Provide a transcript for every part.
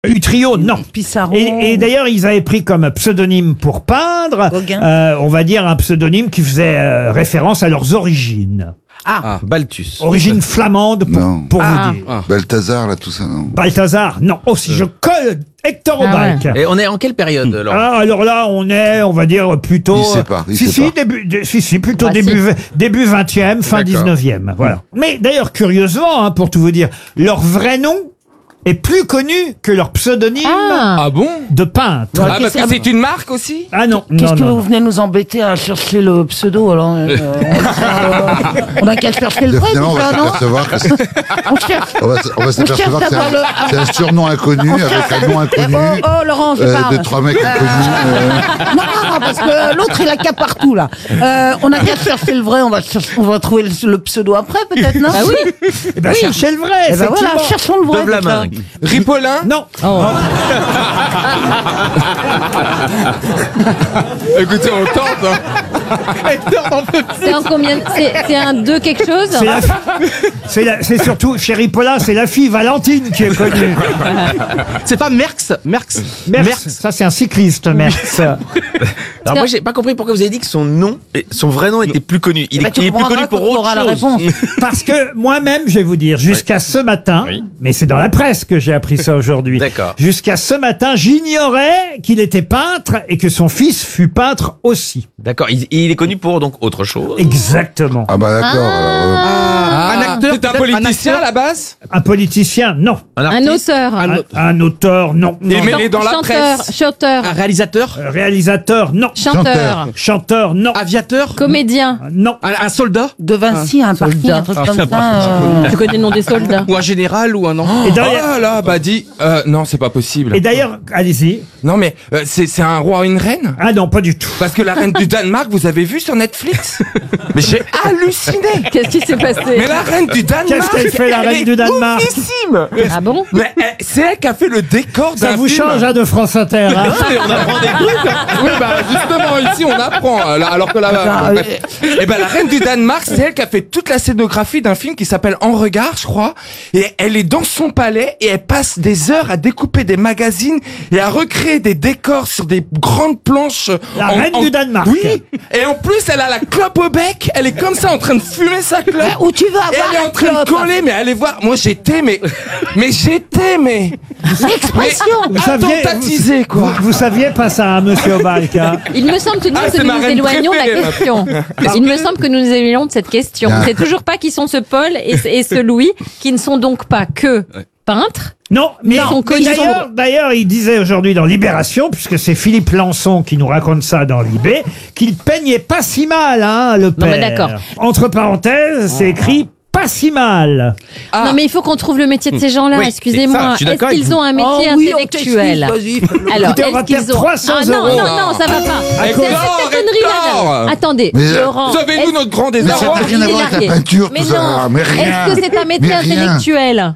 Utrio, non. Pissarro. Et d'ailleurs, ils avaient pris comme pseudonyme pour peindre, on va dire un pseudonyme qui faisait référence à leurs origines. Balthus. Origine flamande, pour vous dire. Balthazar, là, tout ça, non. Balthazar, non. Aussi, je colle Hector Aubalque. Et on est en quelle période, Laurent? Alors là, on est, on va dire, plutôt... Il sait pas, plutôt début 20e, fin 19e, voilà. Mais d'ailleurs, curieusement, pour tout vous dire, leur vrai nom est plus connu que leur pseudonyme de peintre. Parce que c'est une marque aussi? Ah non. Qu'est-ce que vous venez nous embêter à chercher le pseudo alors on a qu'à chercher le vrai, on va s'apercevoir que on va s'apercevoir que c'est un surnom inconnu avec un nom inconnu. Oh Laurent, je parle. De trois mecs inconnus. Non, parce que l'autre il a qu'à partout là. On a qu'à chercher le vrai, on va trouver le pseudo après peut-être, non? Ah oui. Eh ben cherchez le vrai. Eh ben voilà, cherchons le vrai. Ripolin? Non. Écoutez, on tente. C'est en combien? C'est un 2 quelque chose? C'est surtout, chez Ripollin, c'est la fille Valentine qui est connue. C'est pas Merckx? Ça, c'est un cycliste, Merckx. Alors moi, j'ai pas compris pourquoi vous avez dit que son vrai nom était plus connu. Il est plus connu pour autre chose. Parce que moi-même, je vais vous dire, jusqu'à ce matin, mais c'est dans la presse que j'ai appris ça aujourd'hui. D'accord. Jusqu'à ce matin, j'ignorais qu'il était peintre et que son fils fut peintre aussi. D'accord. Il est connu pour donc autre chose. Exactement. Ah bah d'accord. Un acteur? C'est un politicien à la base? Un politicien, non. Un auteur. Un auteur, non. Et mêlé dans la presse? Chanteur. Un réalisateur? Réalisateur, non. Chanteur, non. Aviateur? Comédien. Non. Un soldat? De Vinci, un parking, un truc comme ça. Tu connais le nom des soldats? Ou un général ou un enfant? Et là, non, c'est pas possible. Et d'ailleurs, allez-y. Non, mais c'est un roi ou une reine? Ah non, pas du tout. Parce que la reine du Danemark, vous avez vu sur Netflix? Mais j'ai halluciné! Qu'est-ce qui s'est passé? Mais la reine du Danemark! Qu'est-ce qu'elle fait, la reine du Danemark? Oufissime! Ah bon? Mais c'est elle qui a fait le décor d'un Ça vous film. change de France Inter. On apprend des trucs. Oui, justement, ici, on apprend. Alors que là-bas. Et la reine du Danemark, c'est elle qui a fait toute la scénographie d'un film qui s'appelle En Regard, je crois. Et elle est dans son palais et elle passe des heures à découper des magazines et à recréer des décors sur des grandes planches. La reine du Danemark. Oui. Et en plus, elle a la clope au bec. Elle est comme ça en train de fumer sa clope. Où tu veux avoir Et elle est en train de coller, mais allez voir. Moi, j'étais. l'expression. Attentisé, quoi. Vous saviez pas ça, hein, monsieur Aubalque. Il me semble tout de même que c'est nous ma nous reine éloignons de la préférée, question. Il me semble que nous nous éloignons de cette question. C'est toujours pas qui sont ce Paul et ce Louis, qui ne sont donc pas que peintres. Non, mais Ils sont connus. d'ailleurs, il disait aujourd'hui dans Libération, puisque c'est Philippe Lançon qui nous raconte ça dans Libé, qu'il peignait pas si mal, hein, le père. mais d'accord. Entre parenthèses, c'est écrit pas si mal. Non, mais il faut qu'on trouve le métier de ces gens-là. Oui, Excusez-moi. ça, je suis d'accord Est-ce qu'ils ont un métier intellectuel? Alors, Écoutez, on va est-ce qu'ils perdre ont 300 non, euros. non, ça va pas. C'est Hector, cette connerie-là. Attendez, Laurent. Sauvez-nous notre grand Mais ça désarroi. n'a rien à voir avec la peinture, Mais tout ça. non. Mais rien. Est-ce que c'est un métier Mais rien. intellectuel?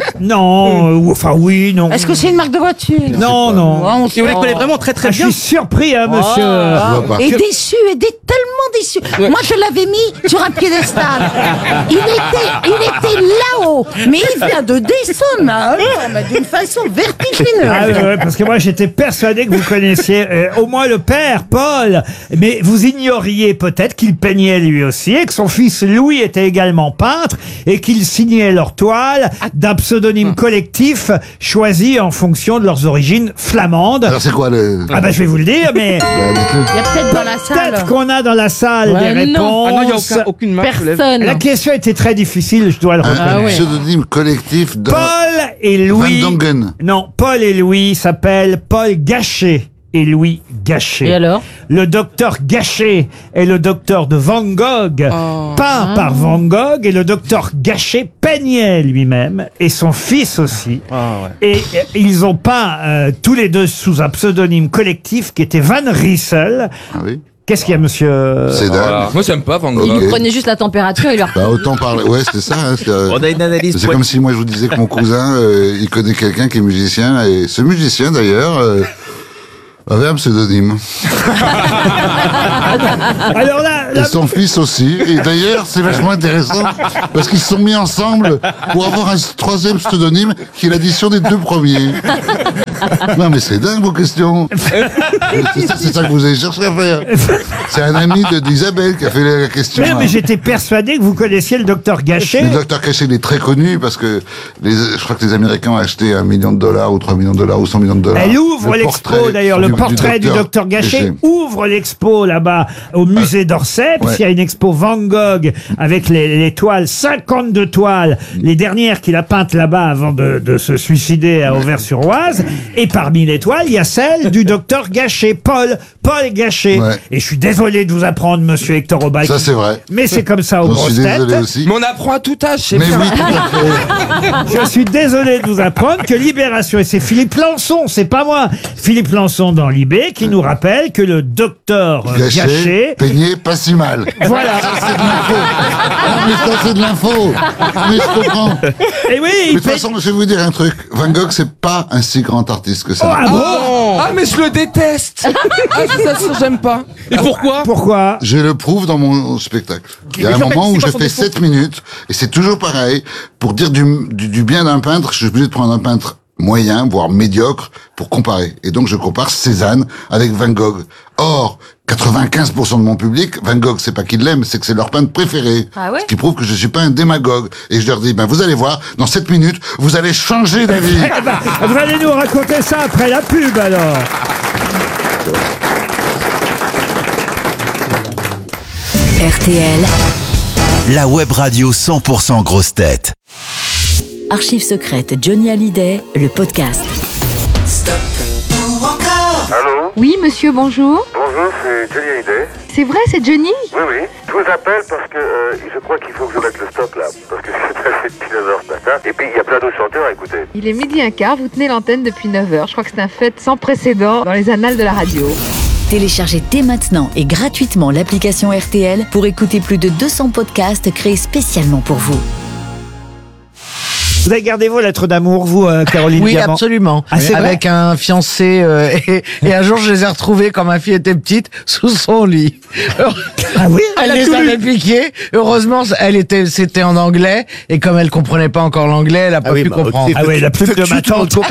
Non, enfin oui, non. Est-ce que c'est une marque de voiture? Non, non. Et on les connaît vraiment très très Je bien. suis surpris, hein, monsieur. Je vois pas. Et déçu, tellement déçu. Moi, je l'avais mis sur un piédestal. Il était là-haut. Mais il vient de descendre, mais d'une façon vertigineuse. Ah ouais, parce que moi j'étais persuadé que vous connaissiez au moins le père, Paul, mais vous ignoriez peut-être qu'il peignait lui aussi et que son fils Louis était également peintre et qu'ils signaient leurs toiles d'un pseudonyme collectif choisi en fonction de leurs origines flamandes. Alors c'est quoi le... Ah bah je vais vous le dire, mais Il y a peut-être dans la salle. peut-être qu'on a dans la salle des réponses. Ah non, il n'y a aucune marque. Personne. La question était très difficile, je dois le reconnaître. Un pseudonyme collectif de... Paul et Louis. Van Dongen. Non, Paul et Louis s'appellent Paul Gachet et Louis Gachet. Et alors? Le docteur Gachet est le docteur de Van Gogh, peint par Van Gogh, et le docteur Gachet peignait lui-même, et son fils aussi. Et ils ont peint tous les deux sous un pseudonyme collectif qui était Van Riesel. Ah oui. Qu'est-ce qu'il y a, monsieur C'est dingue. Moi, j'aime pas Van Gogh. Il Ok. lui prenait juste la température et leur. Bah autant parler... Ouais, c'est ça. Hein, On a une analyse. c'est comme si moi je vous disais que mon cousin, il connaît quelqu'un qui est musicien, et ce musicien d'ailleurs avait un pseudonyme. Alors là, Et son fils aussi. Et d'ailleurs, c'est vachement intéressant parce qu'ils se sont mis ensemble pour avoir un troisième pseudonyme qui est l'addition des deux premiers. Non mais c'est dingue vos questions. C'est ça que vous avez cherché à faire. C'est un ami d'Isabelle qui a fait la question. mais j'étais persuadé que vous connaissiez le docteur Gachet. Le docteur Gachet, il est très connu parce que je crois que les Américains ont acheté $1 million ou $3 millions ou $100 millions. Elle ouvre l'expo d'ailleurs, le portrait du docteur Gachet ouvre l'expo là-bas au musée d'Orsay, puisqu'il y a une expo Van Gogh avec les toiles, 52 toiles, les dernières qu'il a peintes là-bas avant de se suicider à Auvers-sur-Oise. Et parmi les toiles, il y a celle du docteur Gachet, Paul Gachet. Ouais. Et je suis désolé de vous apprendre, monsieur Hector Aubac. Ça, c'est vrai. Mais c'est comme ça aux grosses têtes. Je suis désolé aussi. Mais on apprend à tout âge, c'est Mais bien. oui, tout à fait. Je suis désolé de vous apprendre que Libération, et c'est Philippe Lançon, c'est pas moi, Philippe Lançon dans Libé, qui nous rappelle que le docteur Gachet peignait pas si mal. Voilà. Ça, c'est de l'info. Non, mais ça, c'est de l'info. Mais je comprends. Et oui, Mais de toute façon, je vais vous dire un truc. Van Gogh, c'est pas un si grand artiste que ça. Ah bon? Ah, mais je le déteste. Ah, je vous assure, j'aime pas. Et pourquoi? Pourquoi? Je le prouve dans mon spectacle. Il y a un moment où je fais 7 minutes, et c'est toujours pareil. Pour dire du bien d'un peintre, je suis obligé de prendre un peintre moyen, voire médiocre, pour comparer. Et donc je compare Cézanne avec Van Gogh. Or, 95% de mon public, Van Gogh, c'est pas qu'ils l'aiment, c'est que c'est leur peintre préféré. Ah ouais? Ce qui prouve que je suis pas un démagogue. Et je leur dis, vous allez voir, dans 7 minutes, vous allez changer d'avis. Eh ben, vous allez nous raconter ça après la pub alors. RTL, la web radio 100% grosse tête. Archives secrètes Johnny Hallyday, le podcast. Allô? Oui, monsieur, bonjour. Bonjour, c'est Johnny Hallyday. C'est vrai, c'est Johnny? Oui, oui. Je vous appelle parce que je crois qu'il faut que je mette le stop là. Parce que c'est passé depuis 9h ce matin. Et puis il y a plein d'autres chanteurs à écouter. Il est 12h15, vous tenez l'antenne depuis 9h. Je crois que c'est un fait sans précédent dans les annales de la radio. Téléchargez dès maintenant et gratuitement l'application RTL pour écouter plus de 200 podcasts créés spécialement pour vous. Vous avez gardé vos lettres d'amour, vous, Caroline Oui, Diamant? absolument. Ah, c'est vrai? Avec un fiancé, et un jour, je les ai retrouvés quand ma fille était petite, sous son lit. Ah oui? Elle les avait piqués. Heureusement, c'était en anglais, et comme elle comprenait pas encore l'anglais, elle a pas pu comprendre. Ah oui, la plume de ma tante. Sous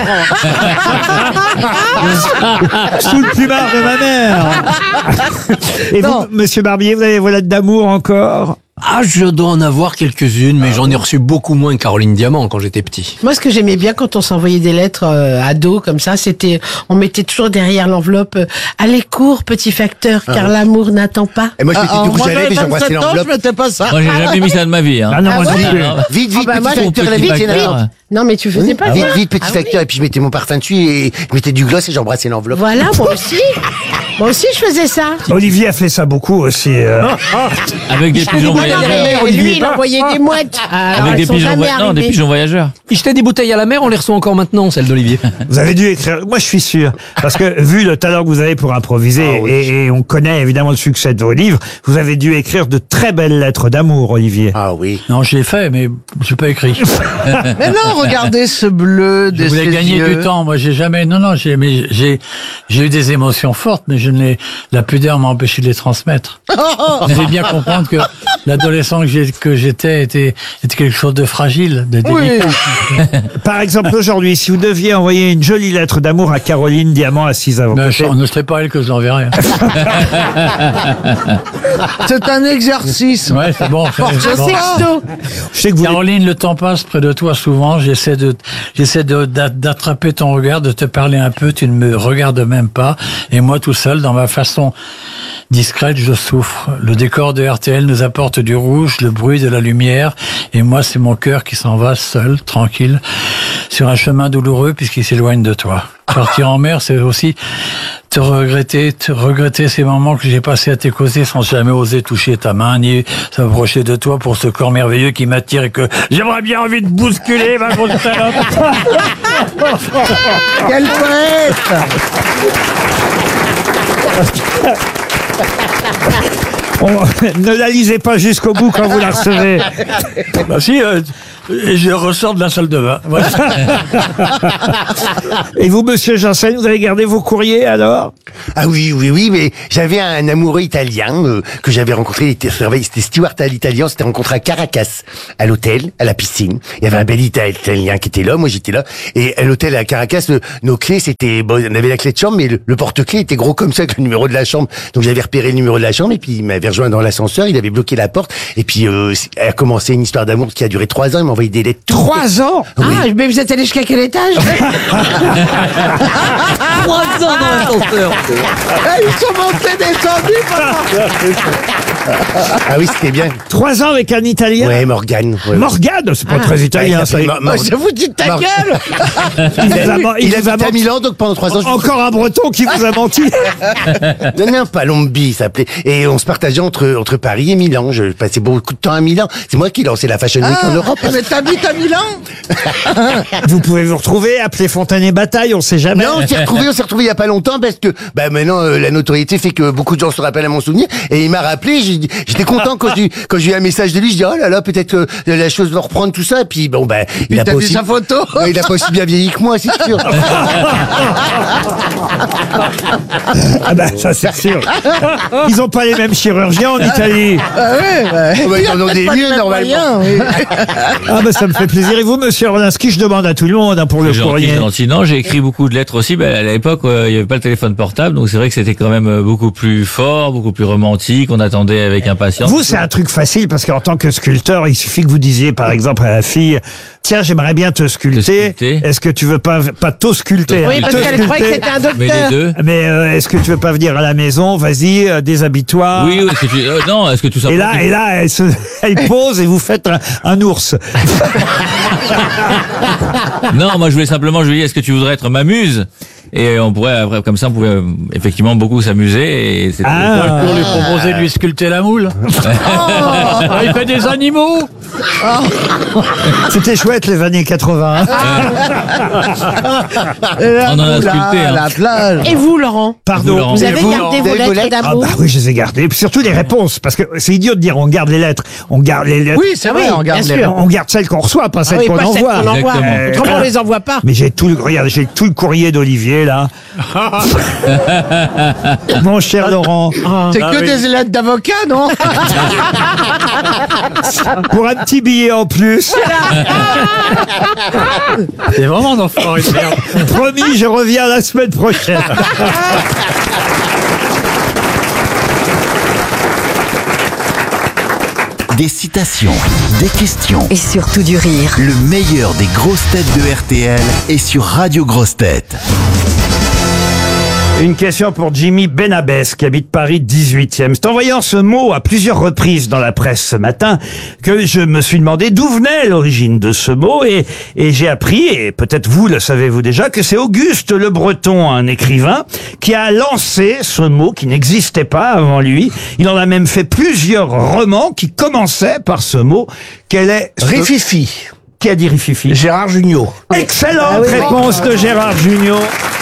le plumard de ma mère. Et vous, monsieur Barbier, vous avez vos lettres d'amour encore? Ah, je dois en avoir quelques-unes, mais j'en ai reçu beaucoup moins que Caroline Diamant quand j'étais petit. Moi, ce que j'aimais bien quand on s'envoyait des lettres ados comme ça, c'était, on mettait toujours derrière l'enveloppe allez cours, petit facteur, car l'amour n'attend pas. Et moi, je mettais du rouge à lèvres et j'embrassais l'enveloppe. Je mettais pas ça. Moi, j'ai jamais mis ça de ma vie. Hein. Ah non, moi, Vite, Ah bah, moi, petit facteur, la petit vite, facteur. Non, mais tu faisais pas ça. Vite, petit facteur, et puis je mettais mon parfum dessus et je mettais du gloss et j'embrassais l'enveloppe. Voilà, moi aussi. Moi aussi, je faisais ça. Olivier a fait ça beaucoup aussi. Avec des pigeons voyageurs. Et lui, il envoyait des mouettes. Alors, Avec elles des sont pigeons jamais voyageurs. Non, des arrivées. pigeons voyageurs. Il jetait des bouteilles à la mer, on les reçoit encore maintenant, celles d'Olivier. Vous avez dû écrire. Moi, je suis sûr. Parce que, vu le talent que vous avez pour improviser, et on connaît évidemment le succès de vos livres, vous avez dû écrire de très belles lettres d'amour, Olivier. Ah oui. Non, je l'ai fait, mais je l'ai pas écrit. Mais non, regardez ce bleu Je de voulais ses gagner yeux. du temps. Moi, j'ai jamais. Non, non. J'ai eu des émotions fortes, mais je ne les. La pudeur m'a empêché de les transmettre. Vous devez bien comprendre que l'adolescent que j'étais était quelque chose de fragile, de délicat. Par exemple, aujourd'hui, si vous deviez envoyer une jolie lettre d'amour à Caroline Diamant assise à vos Mais côtés. ne serait pas elle que je l'enverrais. C'est un exercice. Ouais, c'est bon. Le sexto. Je sais que vous. Caroline, le temps passe près de toi souvent. J'essaie d'attraper ton regard, de te parler un peu. Tu ne me regardes même pas. Et moi, tout seul, dans ma façon discrète, je souffre. Le décor de RTL nous apporte du rouge, le bruit de la lumière. Et moi, c'est mon cœur qui s'en va seul, tranquille, sur un chemin douloureux puisqu'il s'éloigne de toi. Partir en mer, c'est aussi te regretter ces moments que j'ai passés à tes côtés sans jamais oser toucher ta main ni s'approcher de toi pour ce corps merveilleux qui m'attire et que j'aimerais bien envie de bousculer, ma grosse salope. Quel poète. Ne la lisez pas jusqu'au bout quand vous la recevez. Bah si, je ressors de la salle de bain. Voilà. Et vous, monsieur Janssen, vous avez gardé vos courriers alors? Ah oui, mais j'avais un amoureux italien que j'avais rencontré, c'était steward à l'italien, on s'était rencontré à Caracas, à l'hôtel, à la piscine. Il y avait un bel italien qui était là, moi j'étais là, et à l'hôtel à Caracas, nos clés, c'était, bon, on avait la clé de chambre, mais le porte-clés était gros comme ça, avec le numéro de la chambre. Donc j'avais repéré le numéro de la chambre, et puis il m'avait rejoint dans l'ascenseur, il avait bloqué la porte, et puis a commencé une histoire d'amour qui a duré 3 ans, il m'a envoyé des lettres. 3 ans? Oui. Ah, mais vous êtes allé jusqu'à quel étage? 3 ans dans l'ascenseur. Ils sont montés, descendus. Ah oui, c'était bien. 3 ans avec un Italien? Ouais, Morgane. Ouais. Morgane, c'est pas très italien, ça. Je vous dis ta gueule. Il a habité à Milan, donc pendant 3 ans. Encore un Breton qui vous a menti. Non, Palombi, ça s'appelait. Et on se partageait entre Paris et Milan. Je passais beaucoup de temps à Milan. C'est moi qui lançais la Fashion Week en Europe. Mais t'habites à Milan? Vous pouvez vous retrouver, appeler Fontaine et Bataille, on sait jamais. Non, on s'est retrouvés il y a pas longtemps parce que, maintenant, la notoriété fait que beaucoup de gens se rappellent à mon souvenir. Et il m'a rappelé, j'étais content quand j'ai eu un message de lui, je dis, oh là là, peut-être que la chose va reprendre tout ça. Et puis, bon, il a pas aussi. Sa photo? Ouais, il a pas aussi bien vieilli que moi, c'est sûr. Ah ça c'est sûr. Ils ont pas les mêmes chirurgiens en Italie. Ils en ont des mieux, normalement. Ça me fait plaisir. Et vous, monsieur Orlinski, je demande à tout le monde pour le courrier. Sinon, j'ai écrit beaucoup de lettres aussi. À l'époque, il n'y avait pas le téléphone portable, donc c'est vrai que c'était quand même beaucoup plus fort, beaucoup plus romantique. On attendait avec impatience. Vous, c'est un truc facile parce qu'en tant que sculpteur, il suffit que vous disiez, par exemple, à la fille, tiens, j'aimerais bien te sculpter. Est-ce que tu veux pas t'ausculter? Oui, parce qu'elle croyait que c'était un docteur. Mais les deux. Mais est-ce que tu veux pas venir à la maison? Vas-y, déshabille-toi. Oui, non, est-ce que tout ça. Et là, elle pose et vous faites un ours. Non, moi je voulais simplement, est-ce que tu voudrais être ma muse? Et on pourrait, après, comme ça, on pouvait effectivement beaucoup s'amuser. Et c'était pour lui proposer de lui sculpter la moule. Il fait des animaux. C'était chouette les années 80. On en a sculpté. La plage. Et vous, Laurent? Pardon. Vous avez gardé vos lettres d'amour? Oui, je les ai gardées. Et puis surtout les réponses, parce que c'est idiot de dire on garde les lettres. On garde les lettres. Oui, c'est vrai, on garde les lettres. On garde celles qu'on reçoit, pas celles qu'on envoie. Autrement, on les envoie pas. Mais j'ai tout le courrier d'Olivier là. Mon cher Laurent. C'est que des lettres d'avocat, non? Pour un petit billet en plus. C'est vraiment d'enfant. Promis, je reviens la semaine prochaine. Des citations, des questions Et surtout du rire. Le meilleur des grosses têtes de RTL est sur Radio Grosses Têtes. Une question pour Jimmy Benabès, qui habite Paris 18e. C'est en voyant ce mot à plusieurs reprises dans la presse ce matin que je me suis demandé d'où venait l'origine de ce mot et j'ai appris, et peut-être vous le savez-vous déjà, que c'est Auguste Le Breton, un écrivain, qui a lancé ce mot qui n'existait pas avant lui. Il en a même fait plusieurs romans qui commençaient par ce mot. Quel est Rififi. Qui a dit Rififi? Gérard Jugnot. Excellente réponse de Gérard Jugnot.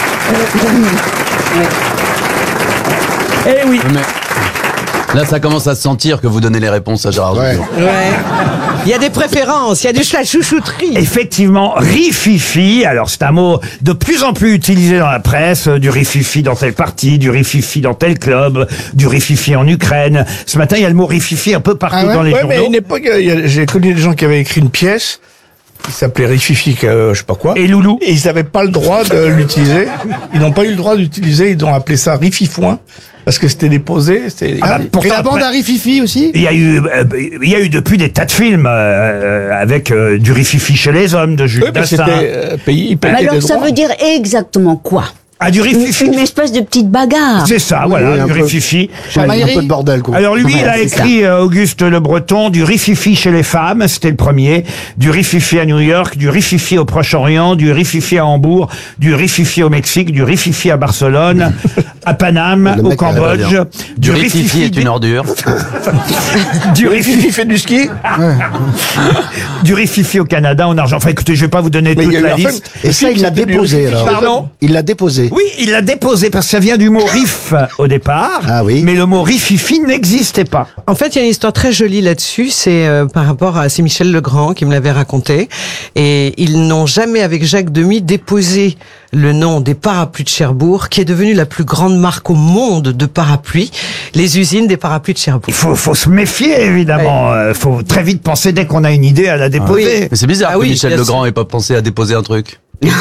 Eh oui. Mais là, ça commence à se sentir que vous donnez les réponses à Gérard Jugnot. Il y a des préférences, il y a de la chouchouterie. Effectivement, rififi, alors c'est un mot de plus en plus utilisé dans la presse, du rififi dans tel parti, du rififi dans tel club, du rififi en Ukraine. Ce matin, il y a le mot rififi un peu partout dans les journaux. Mais à une époque, j'ai connu des gens qui avaient écrit une pièce qui s'appelait Rififi, je sais pas quoi. Et Loulou. Et ils n'avaient pas le droit de l'utiliser. Ils n'ont pas eu le droit d'utiliser, ils ont appelé ça Rififouin. Parce que c'était déposé. Et la bande à Rififi aussi? Il y a eu depuis des tas de films avec du rififi chez les hommes de Jules Dassin. Alors ça veut dire exactement quoi? Ah, du rififi. Une espèce de petite bagarre. C'est ça, voilà, du rififi. Un peu de bordel, quoi. Alors lui, il a écrit, Auguste Le Breton, du rififi chez les femmes, c'était le premier, du rififi à New York, du rififi au Proche-Orient, du rififi à Hambourg, du rififi au Mexique, du rififi à Barcelone. À Paname, au Cambodge. Du rififi est une ordure. Du rififi fait du ski. Du rififi au Canada, en Argentine. Enfin, écoutez, je vais pas vous donner toute la liste. Et ça, il l'a déposé, alors. Pardon? Il l'a déposé. Oui, il l'a déposé parce que ça vient du mot riff au départ. Ah oui. Mais le mot rififi n'existait pas. En fait, il y a une histoire très jolie là-dessus. C'est par rapport à Michel Legrand qui me l'avait raconté. Et ils n'ont jamais, avec Jacques Demy, déposé le nom des parapluies de Cherbourg, qui est devenue la plus grande marque au monde de parapluies, les usines des parapluies de Cherbourg. Il faut se méfier, évidemment. Faut très vite penser, dès qu'on a une idée, à la déposer. Mais c'est bizarre que Michel Legrand ait pas pensé à déposer un truc.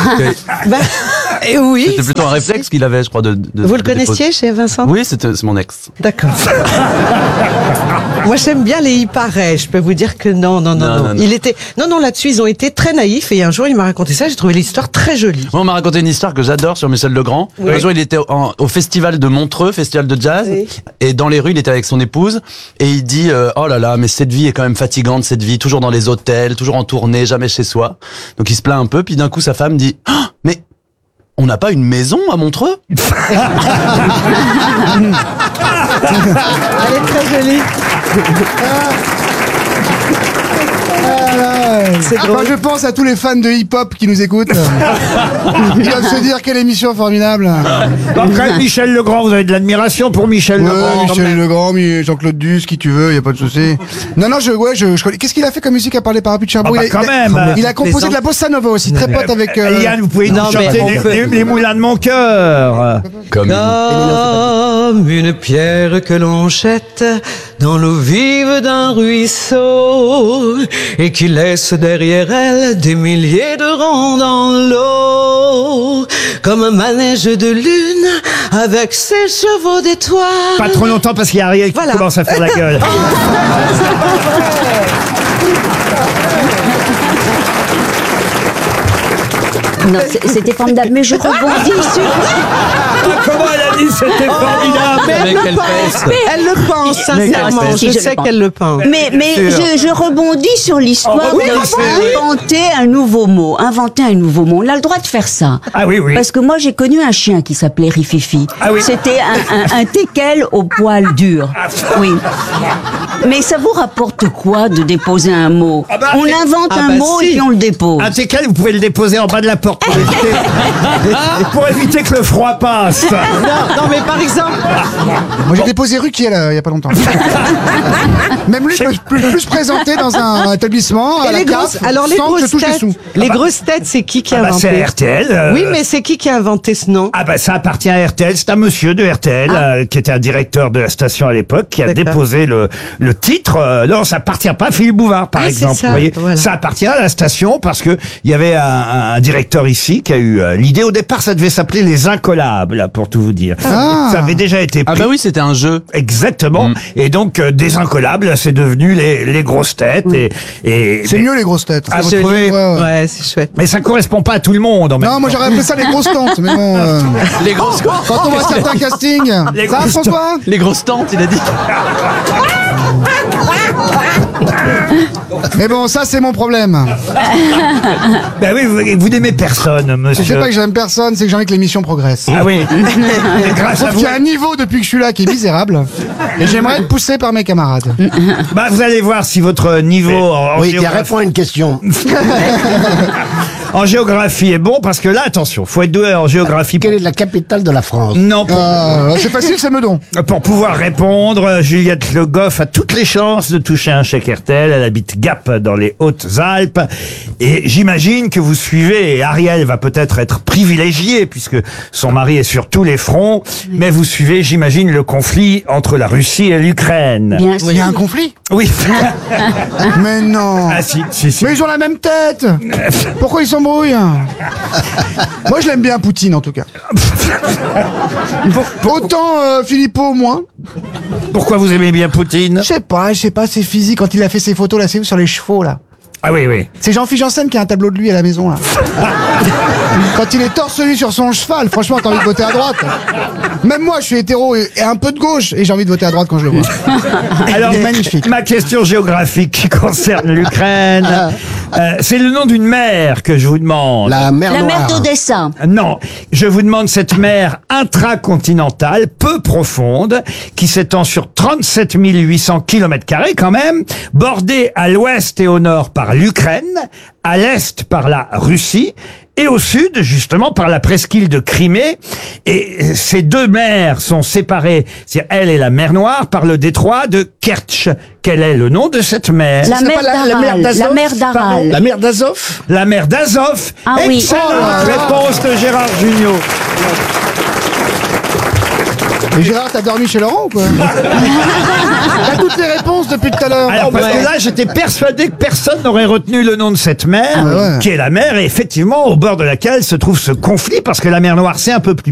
Oui. C'était plutôt un réflexe qu'il avait, je crois. Vous le connaissiez chez Vincent? Oui, c'est mon ex. D'accord. Moi, j'aime bien les il paraît. Je peux vous dire que non. Là-dessus, ils ont été très naïfs. Et un jour, il m'a raconté ça. J'ai trouvé l'histoire très jolie. Moi, on m'a raconté une histoire que j'adore sur Michel Legrand. Oui. Un jour, il était au festival de Montreux, festival de jazz. Oui. Et dans les rues, il était avec son épouse. Et il dit, oh là là, mais cette vie est quand même fatigante, cette vie. Toujours dans les hôtels, toujours en tournée, jamais chez soi. Donc, il se plaint un peu. Puis d'un coup, sa femme dit, oh, mais on n'a pas une maison à Montreux? Elle est très jolie. Quand je pense à tous les fans de hip-hop qui nous écoutent, ils doivent se dire quelle émission formidable. Après, Michel Legrand, vous avez de l'admiration pour Michel Legrand. Michel Legrand, Jean-Claude Duss, qui tu veux, y a pas de souci. Non, je connais. Qu'est-ce qu'il a fait comme musique à part les parapluies de Cherbourg? Il a composé de la bossa nova aussi, très pote avec. Yann, vous pouvez nous chanter les moulins de mon cœur. Comme une pierre que l'on jette dans l'eau vive d'un ruisseau et qui laisse derrière elle des milliers de ronds dans l'eau, comme un manège de lune avec ses chevaux d'étoiles. Pas trop longtemps parce qu'il y a Ariel qui commence à faire la gueule. Non, c'était formidable, mais je rebondis sur... Comment elle a dit c'était formidable? Elle le pense, sincèrement. Je sais qu'elle le pense. Mais je rebondis sur l'histoire d'inventer un nouveau mot. Inventer un nouveau mot. On a le droit de faire ça. Ah oui, oui. Parce que moi, j'ai connu un chien qui s'appelait Rififi. Ah oui. C'était un teckel au poil dur. Oui. Mais ça vous rapporte quoi de déposer un mot? On invente un mot et puis on le dépose. Un teckel, vous pouvez le déposer en bas de la porte pour éviter que le froid passe. Non, mais par exemple... Moi, j'ai déposé Ruquier, là, il y a pas longtemps. Même lui, je peux plus présenter dans un établissement à la carte sans que je touche les sous. Les grosses têtes, c'est qui a inventé? C'est RTL. Oui, mais c'est qui a inventé ce nom? Ah bah ça appartient à RTL. C'est un monsieur de RTL qui était un directeur de la station à l'époque qui a déposé le titre. Non, ça appartient pas à Philippe Bouvard, par exemple. Ça, vous voyez, voilà. ça appartient à la station parce que il y avait un directeur ici qui a eu l'idée. Au départ, ça devait s'appeler Les Incollables, pour tout vous dire. Ça avait déjà été pris. Ah bah oui, c'était un jeu. Exactement. Et donc, des Incollables, c'est devenu les grosses têtes. Et c'est mieux les grosses têtes. Ah, vous trouvez? Ouais, c'est chouette. Mais ça correspond pas à tout le monde. En même non, moi j'aurais appelé ça les grosses tantes. Mais bon, les grosses tantes. Quand on voit certains castings, ça François? Les grosses tantes, il a dit. Mais bon, ça c'est mon problème. Ben oui, vous n'aimez personne, monsieur. Je sais pas que j'aime personne, c'est que j'ai envie que l'émission progresse. Ah oui. Grâce à vous. Il y a un niveau depuis que je suis là qui est misérable. Et j'aimerais être poussé par mes camarades. Bah, vous allez voir si votre niveau oui, tu réponds à une question. En géographie est bon parce que là, attention, faut être doué en géographie. Quelle est la capitale de la France? Non. C'est facile, c'est Meudon. Pour pouvoir répondre, Juliette Le Goff a toutes les chances de toucher un chèque RTL. Elle habite Gap dans les Hautes-Alpes. Et j'imagine que vous suivez, et Ariel va peut-être être privilégiée puisque son mari est sur tous les fronts, mais vous suivez, j'imagine, le conflit entre la Russie et l'Ukraine. Bien sûr. Il y a un conflit? Oui. Mais non. Ah si. Mais ils ont la même tête. Pourquoi ils s'embrouillent? Moi je l'aime bien Poutine en tout cas. Autant Philippot moins. Pourquoi vous aimez bien Poutine? Je sais pas, c'est physique quand il a fait ses photos là, c'est où sur les chevaux là. Ah oui, oui. C'est Jean-Philippe Janssen qui a un tableau de lui à la maison là. Quand il est torse nu sur son cheval, franchement t'as envie de voter à droite. Même moi je suis hétéro et un peu de gauche et j'ai envie de voter à droite quand je le vois. Alors magnifique. Ma question géographique qui concerne l'Ukraine. C'est le nom d'une mer que je vous demande. La mer La mer Noire. d'Odessa. Non, je vous demande cette mer intracontinentale, peu profonde, qui s'étend sur 37 800 km² quand même, bordée à l'ouest et au nord par l'Ukraine, à l'est par la Russie, et au sud, justement, par la presqu'île de Crimée. Et ces deux mers sont séparées, c'est elle et la mer Noire, par le détroit de Kertch. Quel est le nom de cette mer? La mer d'Aral. La mer d'Aral. La mer d'Azov. La mer d'Azov. Ah oui. Excellente réponse de Gérard Jugnot. Mais Gérard, t'as dormi chez Laurent ou quoi? T'as toutes les réponses depuis tout à l'heure. Alors, parce que là, j'étais persuadé que personne n'aurait retenu le nom de cette mer, qui est la mer, et effectivement, au bord de laquelle se trouve ce conflit, parce que la mer Noire, c'est un peu plus